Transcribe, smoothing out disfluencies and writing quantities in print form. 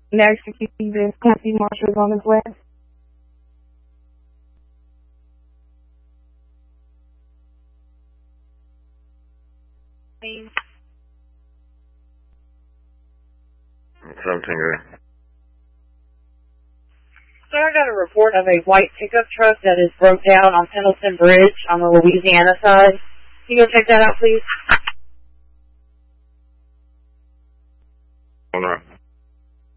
Next, to keep this Clancy Marshall's on his way. Something good. So I got a report of a white pickup truck that is broke down on Pendleton Bridge on the Louisiana side. Can you go check that out, please? Hold on.